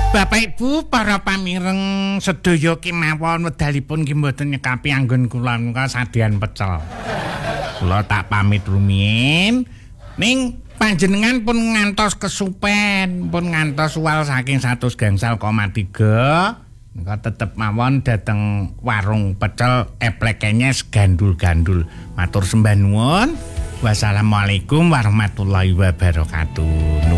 Bapak Ibu para pamireng sedaya kemawon wedalipun nggih mboten nyekapi anggon kula menika sadean pecel. Kula tak pamit rumiyin. Ning panjenengan pun ngantos kesupen, pun ngantos wal saking 100 gangsal koma 3. Nika tetep mawon dateng warung pecel Eplekenyes gandul-gandul. Matur sembah nuwun. Wassalamualaikum warahmatullahi wabarakatuh.